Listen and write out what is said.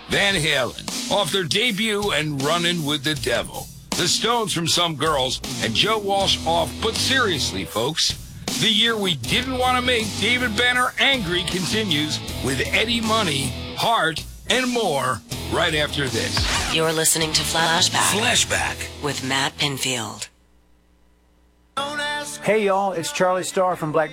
Van Halen, off their debut and Runnin' with the Devil. The Stones from Some Girls, and Joe Walsh off But Seriously, folks. The year we didn't want to make David Banner angry continues with Eddie Money, Heart, and more right after this. You're listening to Flashback. Flashback With Matt Pinfield. Hey, y'all, it's Charlie Starr from Black